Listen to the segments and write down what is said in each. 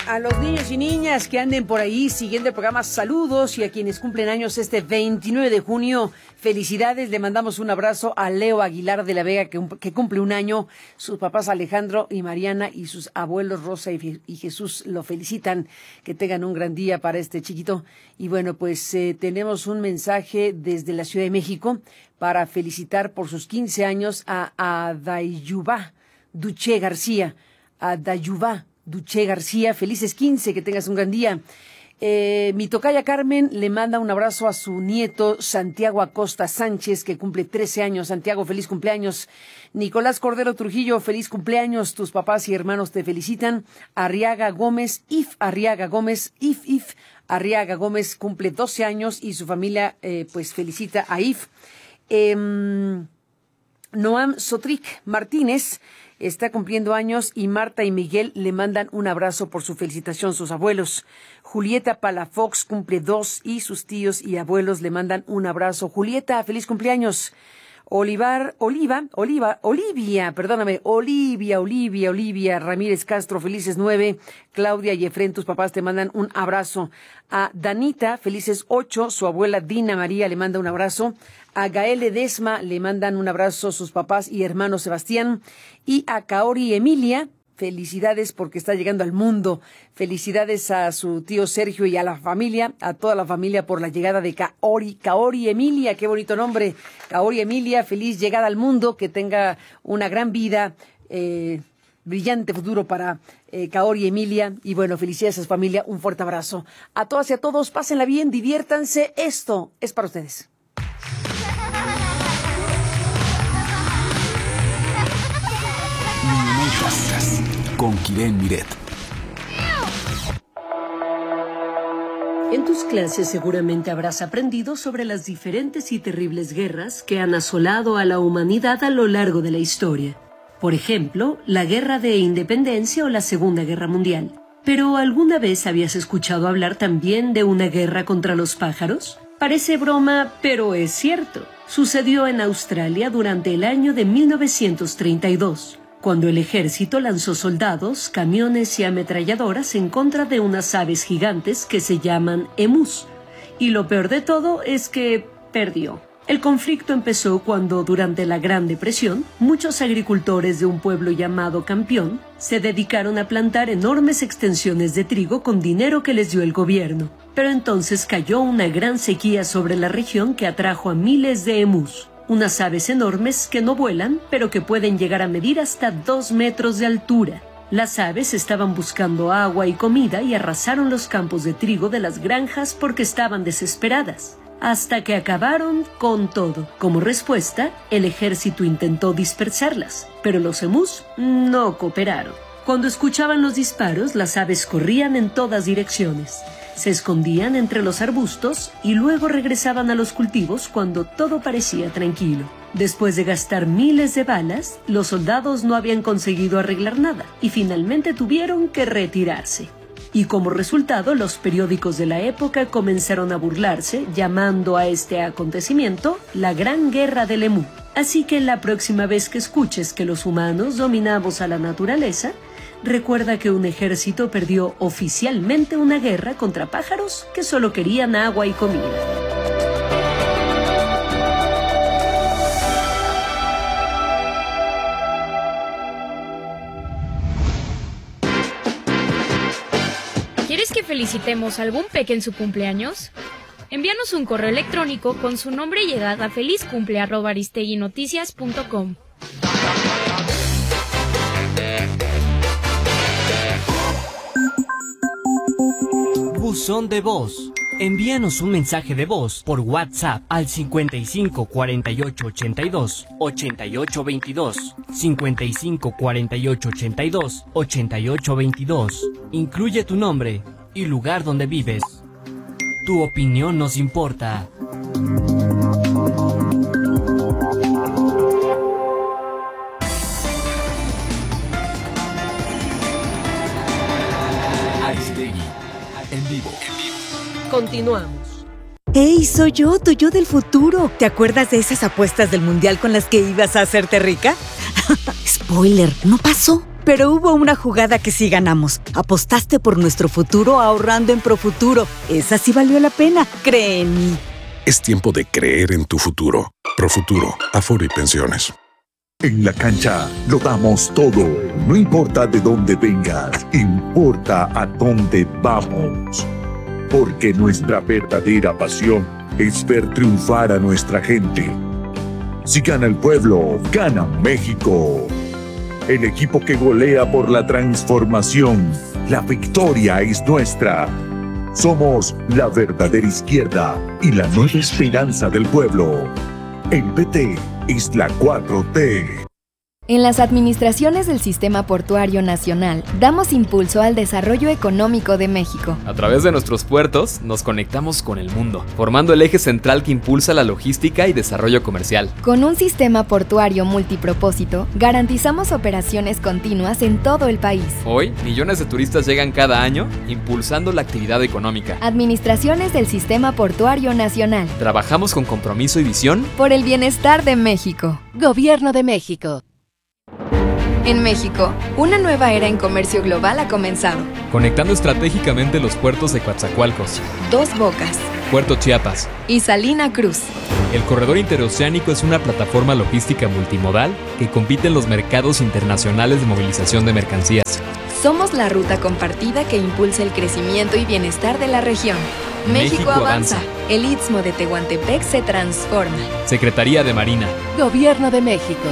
A los niños y niñas que anden por ahí siguiendo el programa, saludos, y a quienes cumplen años este 29 de junio, felicidades. Le mandamos un abrazo a Leo Aguilar de la Vega, que cumple un año. Sus papás Alejandro y Mariana y sus abuelos Rosa y Jesús lo felicitan. Que tengan un gran día para este chiquito. Y bueno, pues tenemos un mensaje desde la Ciudad de México para felicitar por sus 15 años a Adayuba Duché García. Adayuba Duché García, felices 15, que tengas un gran día. Mi tocaya Carmen le manda un abrazo a su nieto Santiago Acosta Sánchez, que cumple 13 años. Santiago, feliz cumpleaños. Nicolás Cordero Trujillo, feliz cumpleaños. Tus papás y hermanos te felicitan. Arriaga Gómez, Arriaga Gómez, Arriaga Gómez cumple 12 años y su familia pues felicita a Noam Sotric Martínez está cumpliendo años y Marta y Miguel le mandan un abrazo por su felicitación, sus abuelos. Julieta Palafox cumple 2 y sus tíos y abuelos le mandan un abrazo. Julieta, feliz cumpleaños. Olivia Ramírez Castro, felices 9. Claudia y Efren, tus papás te mandan un abrazo. A Danita, felices 8. Su abuela Dina María le manda un abrazo. A Gael Ledesma le mandan un abrazo sus papás y hermano Sebastián. Y a Kaori Emilia, felicidades porque está llegando al mundo. Felicidades a su tío Sergio y a la familia, a toda la familia por la llegada de Kaori Emilia, qué bonito nombre. Kaori Emilia, feliz llegada al mundo, que tenga una gran vida, brillante futuro para Kaori Emilia. Y bueno, felicidades a su familia, un fuerte abrazo. A todas y a todos, pásenla bien, diviértanse. Esto es para ustedes. Con Kiren Miret. En tus clases seguramente habrás aprendido sobre las diferentes y terribles guerras que han asolado a la humanidad a lo largo de la historia. Por ejemplo, la Guerra de Independencia o la Segunda Guerra Mundial. ¿Pero alguna vez habías escuchado hablar también de una guerra contra los pájaros? Parece broma, pero es cierto. Sucedió en Australia durante el año de 1932. Cuando el ejército lanzó soldados, camiones y ametralladoras en contra de unas aves gigantes que se llaman emus. Y lo peor de todo es que perdió. El conflicto empezó cuando, durante la Gran Depresión, muchos agricultores de un pueblo llamado Campión se dedicaron a plantar enormes extensiones de trigo con dinero que les dio el gobierno. Pero entonces cayó una gran sequía sobre la región que atrajo a miles de emus. Unas aves enormes que no vuelan, pero que pueden llegar a medir hasta 2 metros de altura. Las aves estaban buscando agua y comida y arrasaron los campos de trigo de las granjas porque estaban desesperadas, hasta que acabaron con todo. Como respuesta, el ejército intentó dispersarlas, pero los emus no cooperaron. Cuando escuchaban los disparos, las aves corrían en todas direcciones. Se escondían entre los arbustos y luego regresaban a los cultivos cuando todo parecía tranquilo. Después de gastar miles de balas, los soldados no habían conseguido arreglar nada y finalmente tuvieron que retirarse. Y como resultado, los periódicos de la época comenzaron a burlarse, llamando a este acontecimiento la Gran Guerra del Emú. Así que la próxima vez que escuches que los humanos dominamos a la naturaleza, recuerda que un ejército perdió oficialmente una guerra contra pájaros que solo querían agua y comida. ¿Quieres que felicitemos a algún peque en su cumpleaños? Envíanos un correo electrónico con su nombre y edad a felizcumple@aristeguinoticias.com. Buzón de voz. Envíanos un mensaje de voz por WhatsApp al 55 48 82 88 22, 55 48 82 88 22. Incluye tu nombre y lugar donde vives. Tu opinión nos importa. Aristegui, en vivo. Continuamos. ¡Hey, soy yo, tu yo del futuro! ¿Te acuerdas de esas apuestas del mundial con las que ibas a hacerte rica? Spoiler, no pasó. Pero hubo una jugada que sí ganamos. Apostaste por nuestro futuro ahorrando en Profuturo. Esa sí valió la pena, cree en mí. Es tiempo de creer en tu futuro. Profuturo, Afore y Pensiones. En la cancha lo damos todo. No importa de dónde vengas, importa a dónde vamos. Porque nuestra verdadera pasión es ver triunfar a nuestra gente. Si gana el pueblo, gana México. El equipo que golea por la transformación. La victoria es nuestra. Somos la verdadera izquierda y la nueva esperanza del pueblo. El PT es la 4T. En las administraciones del Sistema Portuario Nacional, damos impulso al desarrollo económico de México. A través de nuestros puertos, nos conectamos con el mundo, formando el eje central que impulsa la logística y desarrollo comercial. Con un sistema portuario multipropósito, garantizamos operaciones continuas en todo el país. Hoy, millones de turistas llegan cada año, impulsando la actividad económica. Administraciones del Sistema Portuario Nacional. Trabajamos con compromiso y visión por el bienestar de México. Gobierno de México. En México, una nueva era en comercio global ha comenzado. Conectando estratégicamente los puertos de Coatzacoalcos, Dos Bocas, Puerto Chiapas y Salina Cruz. El corredor interoceánico es una plataforma logística multimodal que compite en los mercados internacionales de movilización de mercancías. Somos la ruta compartida que impulsa el crecimiento y bienestar de la región. México avanza. El Istmo de Tehuantepec se transforma. Secretaría de Marina. Gobierno de México.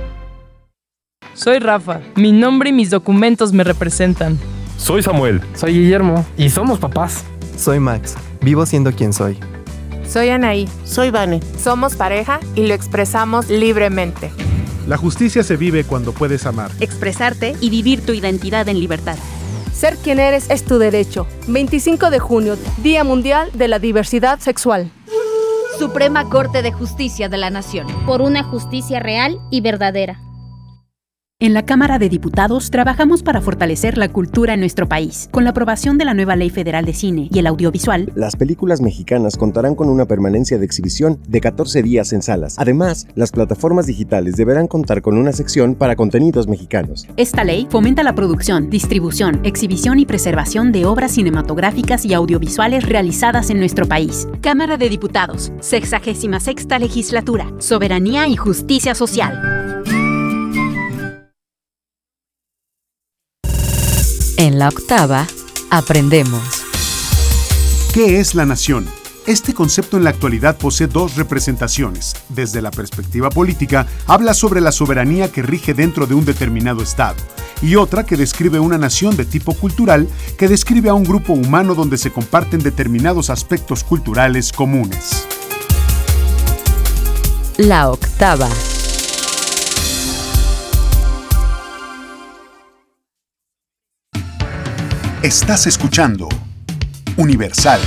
Soy Rafa. Mi nombre y mis documentos me representan. Soy Samuel. Soy Guillermo. Y somos papás. Soy Max. Vivo siendo quien soy. Soy Anaí. Soy Vane. Somos pareja y lo expresamos libremente. La justicia se vive cuando puedes amar, expresarte y vivir tu identidad en libertad. Ser quien eres es tu derecho. 25 de junio, Día Mundial de la Diversidad Sexual. Suprema Corte de Justicia de la Nación. Por una justicia real y verdadera. En la Cámara de Diputados trabajamos para fortalecer la cultura en nuestro país. Con la aprobación de la nueva Ley Federal de Cine y el Audiovisual, las películas mexicanas contarán con una permanencia de exhibición de 14 días en salas. Además, las plataformas digitales deberán contar con una sección para contenidos mexicanos. Esta ley fomenta la producción, distribución, exhibición y preservación de obras cinematográficas y audiovisuales realizadas en nuestro país. Cámara de Diputados, 66ª Legislatura, Soberanía y Justicia Social. En la octava, aprendemos. ¿Qué es la nación? Este concepto en la actualidad posee dos representaciones. Desde la perspectiva política, habla sobre la soberanía que rige dentro de un determinado estado, y otra que describe una nación de tipo cultural que describe a un grupo humano donde se comparten determinados aspectos culturales comunes. La octava. Estás escuchando Universal.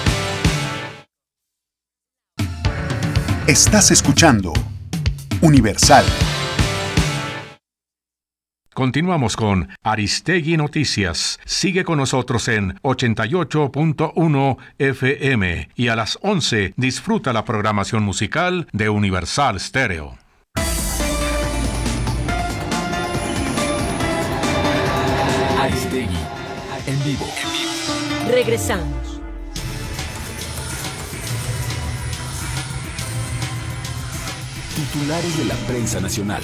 Estás escuchando Universal. Continuamos con Aristegui Noticias. Sigue con nosotros en 88.1 FM y a las 11 disfruta la programación musical de Universal Stereo. Aristegui en vivo. Regresamos. Titulares de la prensa nacional.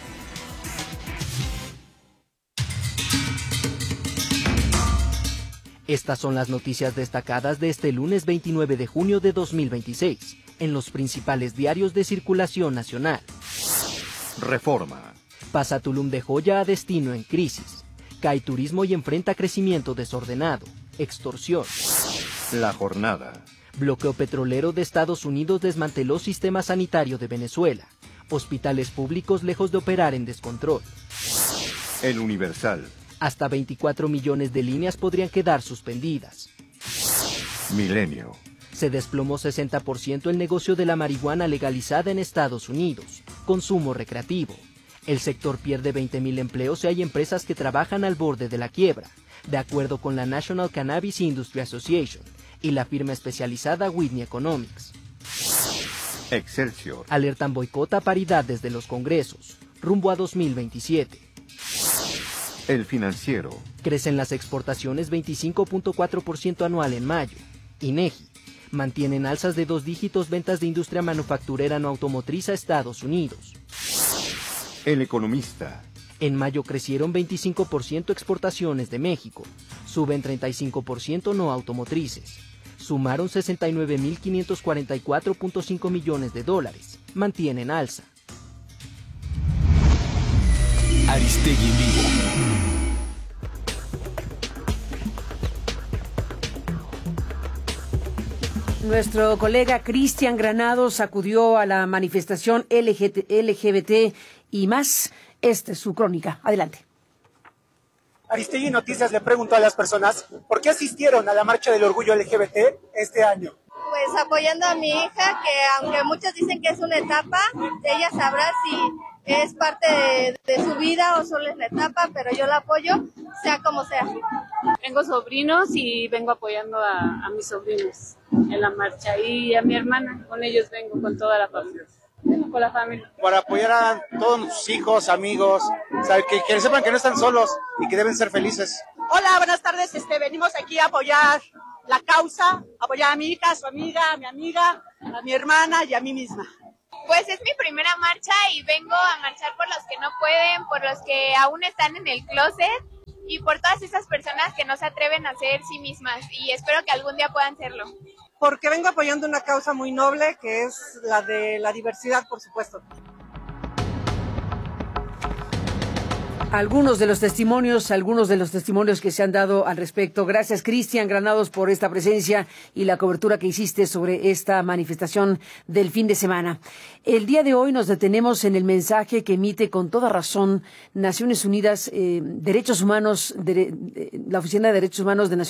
Estas son las noticias destacadas de este lunes 29 de junio de 2026 en los principales diarios de circulación nacional. Reforma. Pasa Tulum de joya a destino en crisis. Cae turismo y enfrenta crecimiento desordenado. Extorsión. La Jornada. Bloqueo petrolero de Estados Unidos desmanteló sistema sanitario de Venezuela. Hospitales públicos lejos de operar en descontrol. El Universal. Hasta 24 millones de líneas podrían quedar suspendidas. Milenio. Se desplomó 60% el negocio de la marihuana legalizada en Estados Unidos. Consumo recreativo. El sector pierde 20,000 empleos y hay empresas que trabajan al borde de la quiebra, de acuerdo con la National Cannabis Industry Association y la firma especializada Whitney Economics. El Financiero. Crecen las exportaciones 25.4% anual en mayo. INEGI. Mantienen alzas de 2 dígitos ventas de industria manufacturera no automotriz a Estados Unidos. El Economista. En mayo crecieron 25% exportaciones de México. Suben 35% no automotrices. Sumaron $69.544.5 millones. Mantienen alza. Aristegui en vivo. Nuestro colega Cristian Granados acudió a la manifestación LGBT y más. Esta es su crónica. Adelante. Aristegui Noticias le preguntó a las personas por qué asistieron a la marcha del orgullo LGBT este año. Pues apoyando a mi hija, que aunque muchos dicen que es una etapa, ella sabrá si es parte de su vida o solo es la etapa, pero yo la apoyo, sea como sea. Tengo sobrinos y vengo apoyando a mis sobrinos en la marcha y a mi hermana, con ellos vengo con toda la familia. Vengo con la familia. Para apoyar a todos sus hijos, amigos, o sea, que sepan que no están solos y que deben ser felices. Hola, buenas tardes, venimos aquí a apoyar la causa, apoyar a mi hija, a su amiga, a mi amiga, a mi hermana y a mí misma. Pues es mi primera marcha y vengo a marchar por los que no pueden, por los que aún están en el closet y por todas esas personas que no se atreven a ser sí mismas y espero que algún día puedan serlo. Porque vengo apoyando una causa muy noble que es la de la diversidad, por supuesto. Algunos de los testimonios que se han dado al respecto. Gracias, Cristian Granados, por esta presencia y la cobertura que hiciste sobre esta manifestación del fin de semana. El día de hoy nos detenemos en el mensaje que emite con toda razón Naciones Unidas, Derechos Humanos, la Oficina de Derechos Humanos de Naciones